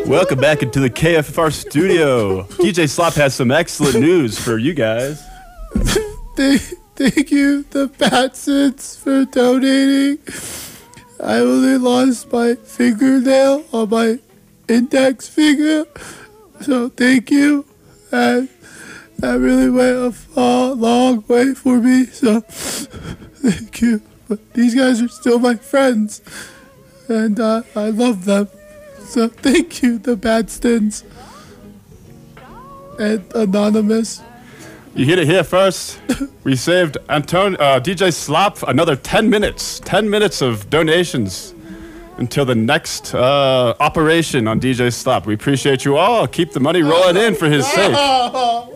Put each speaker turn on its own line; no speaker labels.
Welcome back into the KFR studio. DJ Slop has some excellent news for you guys.
Thank you, the Batsons, for donating. I only lost my fingernail on my index finger, so thank you. And that really went a long way for me, so thank you. But these guys are still my friends, and I love them. So thank you, the Badstons and Anonymous.
You hit it here first. We saved DJ Slop another 10 minutes. 10 minutes of donations until the next operation on DJ Slop. We appreciate you all. Keep the money rolling in for his sake.